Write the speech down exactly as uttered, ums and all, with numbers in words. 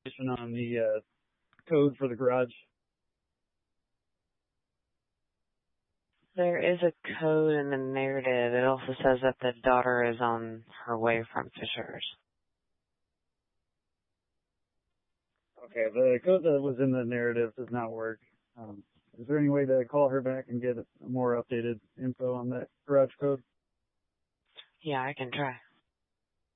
on the uh, code for the garage? There is a code in the narrative. It also says that the daughter is on her way from Fisher's. Okay, the code that was in the narrative does not work. Um, is there any way to call her back and get more updated info on that garage code? Yeah, I can try.